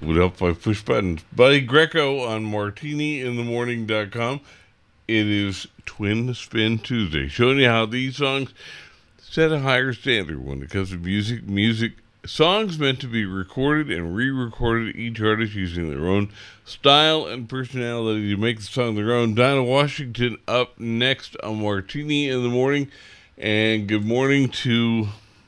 would help if I push buttons. Buddy Greco on martiniinthemorning.com. It is Twin Spin Tuesday, showing you how these songs set a higher standard when it comes to music. Songs meant to be recorded and re-recorded, each artist using their own style and personality to make the song their own. Dinah Washington up next on Martini in the Morning. And good morning to...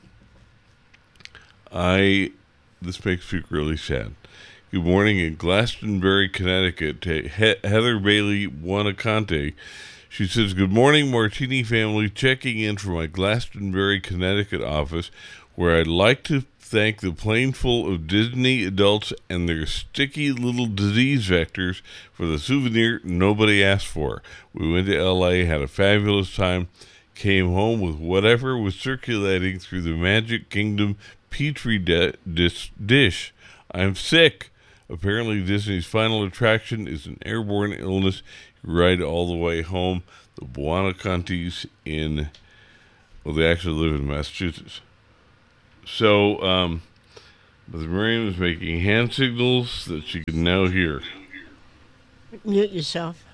This makes me really sad. Good morning in Glastonbury, Connecticut to Heather Bailey Wanacante. She says, good morning, Martini family. Checking in from my Glastonbury, Connecticut office, where I'd like to thank the plane full of Disney adults and their sticky little disease vectors for the souvenir nobody asked for. We went to L.A., had a fabulous time, came home with whatever was circulating through the Magic Kingdom Petri dish. I'm sick. Apparently Disney's final attraction is an airborne illness. You ride all the way home. The Buonacontis they actually live in Massachusetts. So, Mother Miriam is making hand signals that she can now hear. Mute yourself.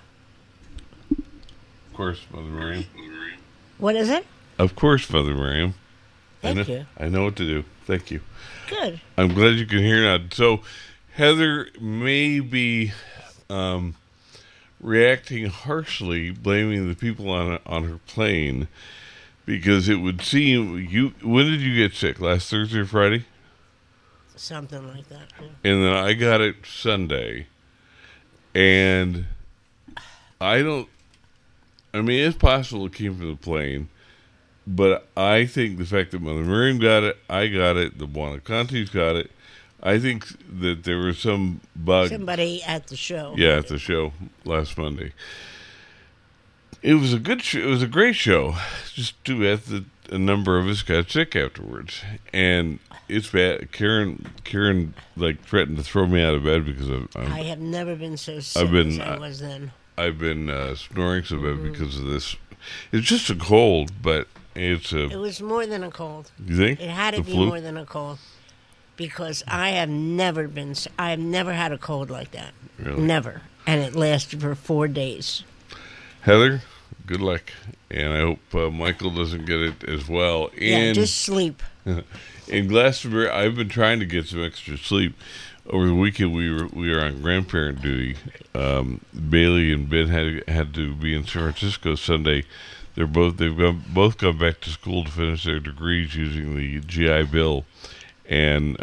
Of course, Mother Miriam. What is it? Of course, Mother Miriam. Thank you. I know what to do. Thank you. Good. I'm glad you can hear now. So, Heather may be reacting harshly, blaming the people on her plane, because it would seem when did you get sick? Last Thursday or Friday? Something like that. Yeah. And then I got it Sunday, and it's possible it came from the plane, but I think the fact that Mother Miriam got it, I got it, the Buonacontis got it. I think that there was some bug. Somebody at the show. Yeah, at the show last Monday. It was a good show. It was a great show. Just too bad that a number of us got sick afterwards, and it's bad. Karen, threatened to throw me out of bed because I have never been so sick as I was then. I've been snoring so bad because of this. It's just a cold, but it was more than a cold. You think? It had to be more than a cold. Because I have never had a cold like that. Really? Never. And it lasted for 4 days. Heather, good luck. And I hope Michael doesn't get it as well. Yeah, just sleep. In Glastonbury, I've been trying to get some extra sleep. Over the weekend, we were on grandparent duty. Bailey and Ben had to be in San Francisco Sunday. They've both gone back to school to finish their degrees using the GI Bill. And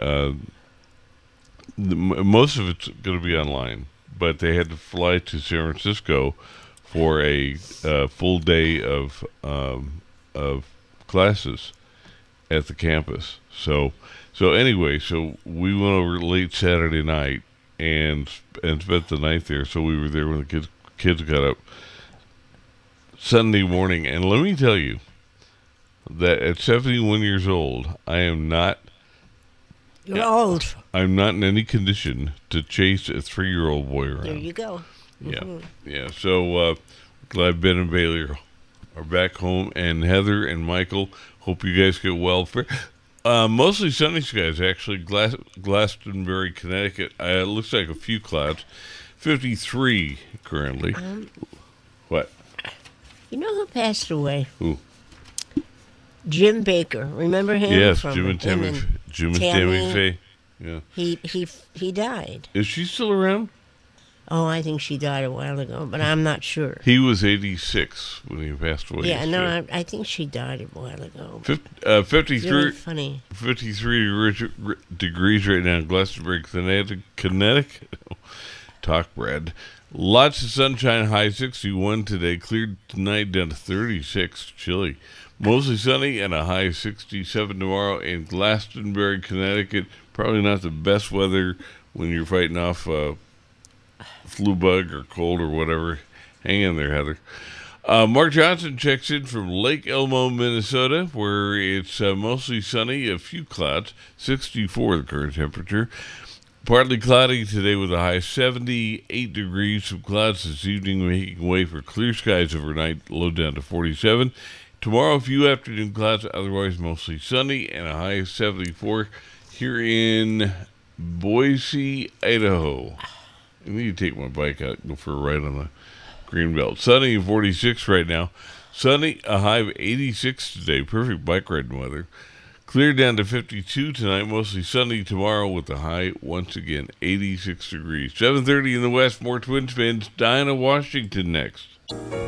most of it's going to be online, but they had to fly to San Francisco for a full day of classes at the campus. So anyway, we went over late Saturday night and spent the night there. So we were there when the kids got up Sunday morning. And let me tell you that at 71 years old, I am not. You're old. I'm not in any condition to chase a 3-year-old boy around. There you go. Yeah. So glad Ben and Bailey are back home, and Heather and Michael. Hope you guys get well. Mostly sunny skies, actually. Glastonbury, Connecticut. It looks like a few clouds. 53 currently. What? You know who passed away? Who? Jim Baker. Remember him? Yes, Jim and Tammy Faye. Yeah. He died. Is she still around? Oh, I think she died a while ago, but I'm not sure. He was 86 when he passed away. Yeah, no, I think she died a while ago. 53. Really funny. 53 degrees right now in Glastonbury, Connecticut. Talk, Brad. Lots of sunshine, high 61 today. Cleared tonight down to 36. Chilly. Mostly sunny and a high of 67 tomorrow in Glastonbury, Connecticut. Probably not the best weather when you're fighting off flu bug or cold or whatever. Hang in there, Heather. Mark Johnson checks in from Lake Elmo, Minnesota, where it's mostly sunny, a few clouds, 64 the current temperature. Partly cloudy today with a high of 78 degrees. Some clouds this evening making way for clear skies overnight, low down to 47. Tomorrow, a few afternoon clouds, otherwise mostly sunny, and a high of 74. Here in Boise, Idaho. I need to take my bike out and go for a ride on the Greenbelt. Sunny and 46 right now. Sunny, a high of 86 today. Perfect bike riding weather. Clear down to 52 tonight. Mostly sunny tomorrow with a high, once again, 86 degrees. 7:30 in the west. More Twin Spins. Dinah, Washington next.